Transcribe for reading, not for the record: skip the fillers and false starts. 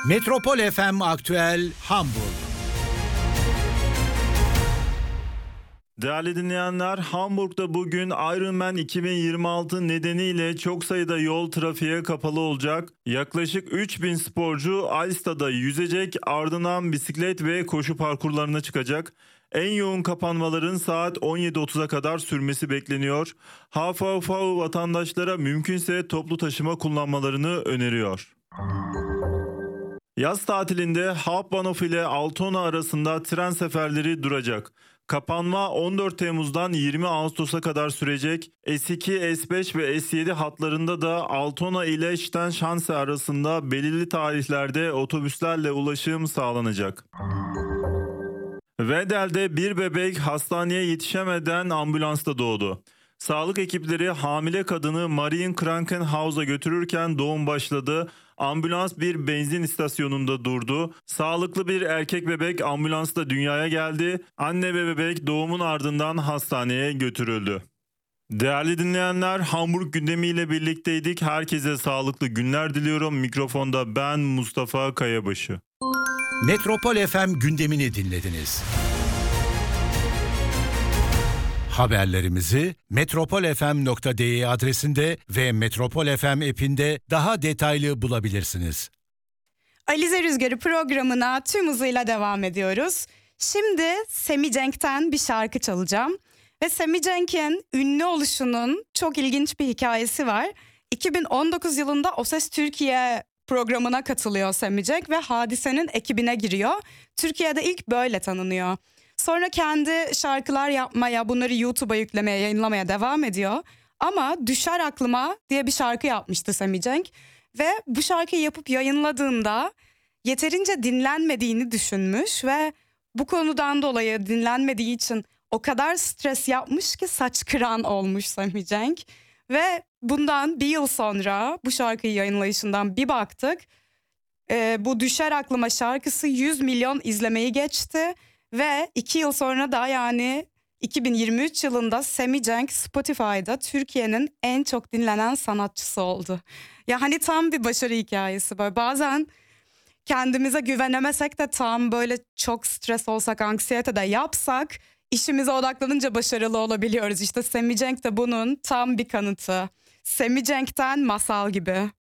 Metropol FM Aktüel Hamburg. Değerli dinleyenler, Hamburg'da bugün Ironman 2026 nedeniyle çok sayıda yol trafiğe kapalı olacak. Yaklaşık 3000 sporcu Alsta'da yüzecek, ardından bisiklet ve koşu parkurlarına çıkacak. En yoğun kapanmaların saat 17.30'a kadar sürmesi bekleniyor. HVV vatandaşlara mümkünse toplu taşıma kullanmalarını öneriyor. Yaz tatilinde Hauptbahnhof ile Altona arasında tren seferleri duracak. Kapanma 14 Temmuz'dan 20 Ağustos'a kadar sürecek. S2, S5 ve S7 hatlarında da Altona ile Steinschanze arasında belirli tarihlerde otobüslerle ulaşım sağlanacak. Vedel'de bir bebek hastaneye yetişemeden ambulansta doğdu. Sağlık ekipleri hamile kadını Marien Krankenhaus'a götürürken doğum başladı. Ambulans bir benzin istasyonunda durdu. Sağlıklı bir erkek bebek ambulansta dünyaya geldi. Anne ve bebek doğumun ardından hastaneye götürüldü. Değerli dinleyenler, Hamburg gündemiyle birlikteydik. Herkese sağlıklı günler diliyorum. Mikrofonda ben Mustafa Kayabaşı. Metropol FM gündemini dinlediniz. Haberlerimizi metropolfm.de adresinde ve Metropol FM app'inde daha detaylı bulabilirsiniz. Alize Rüzgarı programına tüm hızıyla devam ediyoruz. Şimdi Semi Cenk'ten bir şarkı çalacağım. Ve Semi Cenk'in ünlü oluşunun çok ilginç bir hikayesi var. 2019 yılında O Ses Türkiye programına katılıyor Semi Cenk ve Hadise'nin ekibine giriyor. Türkiye'de ilk böyle tanınıyor. Sonra kendi şarkılar yapmaya, bunları YouTube'a yüklemeye, yayınlamaya devam ediyor. Ama Düşer Aklıma diye bir şarkı yapmıştı Semi Cenk. Ve bu şarkıyı yapıp yayınladığında yeterince dinlenmediğini düşünmüş ve bu konudan dolayı dinlenmediği için o kadar stres yapmış ki saç kıran olmuş Semi Cenk. Ve bundan bir yıl sonra bu şarkıyı yayınlayışından bir baktık. Bu Düşer Aklıma şarkısı 100 milyon izlemeyi geçti. Ve 2 yıl sonra da yani 2023 yılında Semi Cenk Spotify'da Türkiye'nin en çok dinlenen sanatçısı oldu. Ya hani tam bir başarı hikayesi böyle. Bazen kendimize güvenemesek de tam böyle çok stres olsak, anksiyete de yapsak işimize odaklanınca başarılı olabiliyoruz. İşte Semi Cenk de bunun tam bir kanıtı. Semi Cenk'ten Masal gibi.